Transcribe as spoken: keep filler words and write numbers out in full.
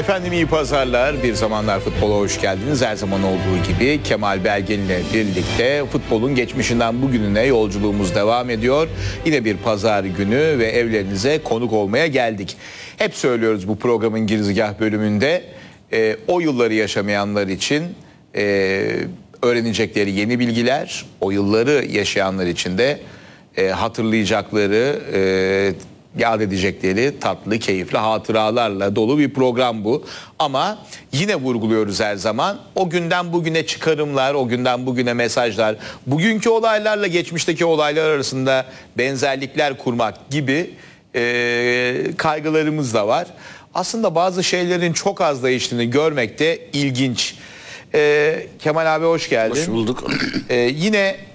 Efendim iyi pazarlar. Bir Zamanlar Futbola hoş geldiniz. Her zaman olduğu gibi Kemal Belgin ile birlikte futbolun geçmişinden bugününe yolculuğumuz devam ediyor. Yine bir pazar günü ve evlerinize konuk olmaya geldik. Hep söylüyoruz bu programın girizgah bölümünde e, o yılları yaşamayanlar için e, öğrenecekleri yeni bilgiler, o yılları yaşayanlar için de e, hatırlayacakları, e, yad edecekleri tatlı, keyifli hatıralarla dolu bir program bu. Ama yine vurguluyoruz her zaman. O günden bugüne çıkarımlar, o günden bugüne mesajlar, bugünkü olaylarla geçmişteki olaylar arasında benzerlikler kurmak gibi e, kaygılarımız da var. Aslında bazı şeylerin çok az değiştiğini görmek de ilginç. E, Kemal abi hoş geldin. Hoş bulduk. E, yine